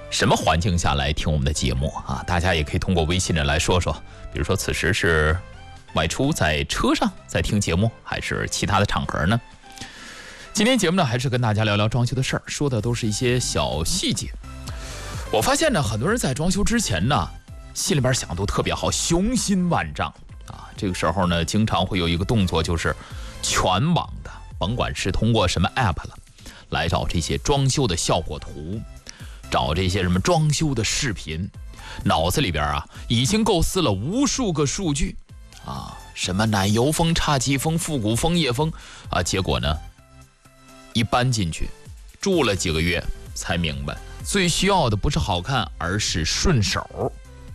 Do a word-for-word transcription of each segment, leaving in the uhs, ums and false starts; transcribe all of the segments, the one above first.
什么环境下来听我们的节目啊？大家也可以通过微信呢来说说，比如说此时是外出在车上在听节目，还是其他的场合呢？今天节目呢，还是跟大家聊聊装修的事儿，说的都是一些小细节。我发现呢，很多人在装修之前呢，心里边想都特别好，雄心万丈啊。这个时候呢，经常会有一个动作，就是全网的，甭管是通过什么 app 了，来找这些装修的效果图，找这些什么装修的视频，脑子里边啊已经构思了无数个数据啊，什么奶油风、侘寂风、复古风、叶风啊，结果呢，一搬进去，住了几个月才明白，最需要的不是好看，而是顺手。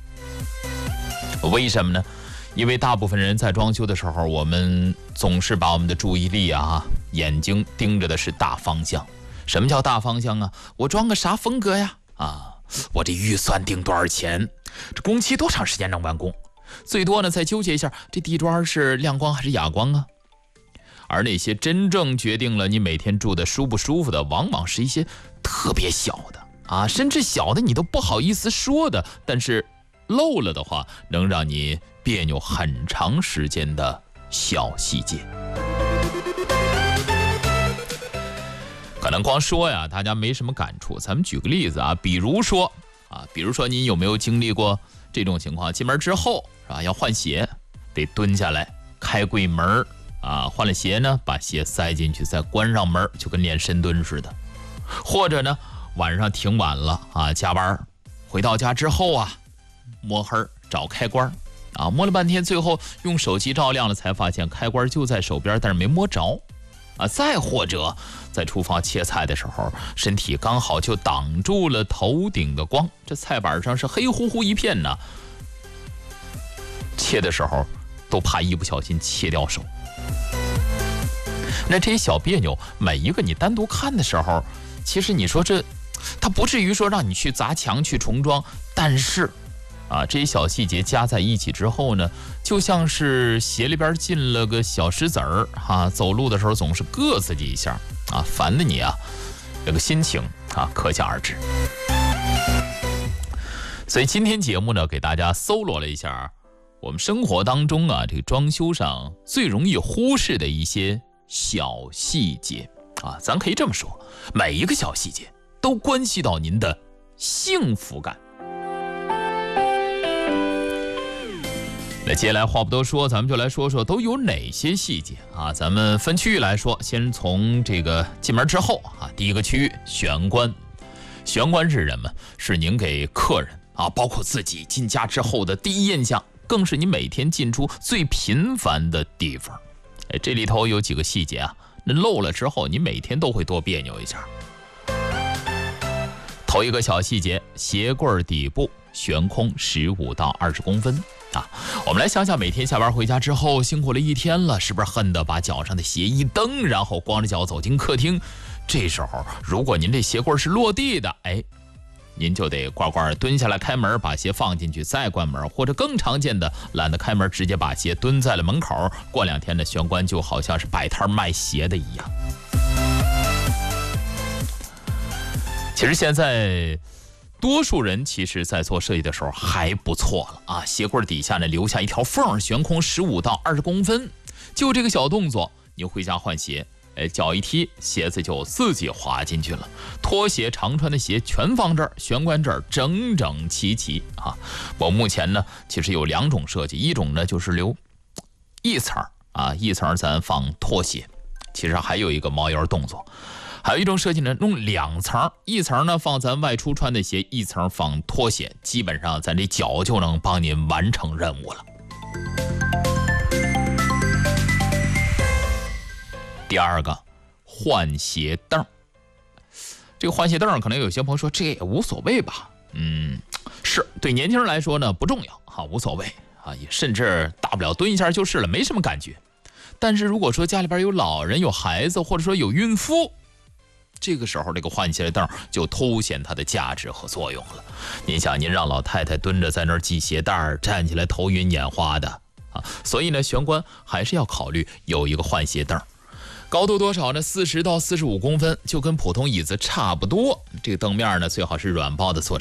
为什么呢？因为大部分人在装修的时候，我们总是把我们的注意力啊、眼睛盯着的是大方向。什么叫大方向啊？我装个啥风格呀？啊，我这预算定多少钱？这工期多长时间能完工？最多呢，再纠结一下，这地砖是亮光还是哑光啊？而那些真正决定了你每天住的舒不舒服的，往往是一些特别小的啊，甚至小的你都不好意思说的，但是漏了的话，能让你别扭很长时间的小细节。可能光说呀，大家没什么感触。咱们举个例子啊，比如说啊，比如说你有没有经历过这种情况？进门之后是吧，要换鞋，得蹲下来开柜门啊，换了鞋呢，把鞋塞进去，再关上门，就跟练深蹲似的。或者呢，晚上挺晚了啊，加班回到家之后啊，摸黑找开关啊，摸了半天，最后用手机照亮了，才发现开关就在手边，但是没摸着啊。再或者在厨房切菜的时候，身体刚好就挡住了头顶的光，这菜板上是黑乎乎一片呢，切的时候都怕一不小心切掉手。那这些小别扭，每一个你单独看的时候，其实你说这它不至于说让你去砸墙去重装，但是啊，这些小细节加在一起之后呢，就像是鞋里边进了个小石子儿啊，走路的时候总是硌自己一下啊，烦的你啊，这个心情啊可想而知。所以今天节目呢，给大家搜罗了一下我们生活当中啊，这个装修上最容易忽视的一些小细节啊，咱可以这么说，每一个小细节都关系到您的幸福感。那接下来话不多说，咱们就来说说都有哪些细节啊？咱们分区域来说，先从这个进门之后啊，第一个区域玄关。玄关是什么？是您给客人啊，包括自己进家之后的第一印象，更是你每天进出最频繁的地方。哎，这里头有几个细节啊，那漏了之后，你每天都会多别扭一下。头一个小细节，鞋柜底部悬空十五到二十公分啊。我们来想想，每天下班回家之后辛苦了一天了，是不是恨得把脚上的鞋一蹬，然后光着脚走进客厅？这时候如果您这鞋柜是落地的，哎，您就得呱呱蹲下来开门，把鞋放进去再关门，或者更常见的懒得开门，直接把鞋蹲在了门口。过两天的玄关就好像是摆摊卖鞋的一样。其实现在多数人其实在做设计的时候还不错了啊，鞋柜底下呢留下一条缝，悬空十五到二十公分，就这个小动作，你回家换鞋，哎，脚一踢，鞋子就自己滑进去了。拖鞋、常穿的鞋全放这儿，玄关这儿整整齐齐啊。我目前呢，其实有两种设计，一种呢就是留一层啊，一层咱放拖鞋，其实还有一个猫眼动作。还有一种设计呢，弄两层，一层呢放咱外出穿的鞋，一层放拖鞋，基本上咱这脚就能帮您完成任务了。第二个，换鞋凳。这个换鞋凳可能有些朋友说这也无所谓吧，嗯，是对年轻人来说呢不重要啊，无所谓啊，也甚至大不了蹲一下就是了，没什么感觉。但是如果说家里边有老人、有孩子，或者说有孕妇，这个时候这个换鞋凳就凸显它的价值和作用了。您想，您让老太太蹲着在那儿系鞋带，站起来头晕眼花的啊，所以呢，玄关还是要考虑有一个换鞋凳。高度多少呢？四十到四十五公分，就跟普通椅子差不多。这个凳面呢，最好是软包的做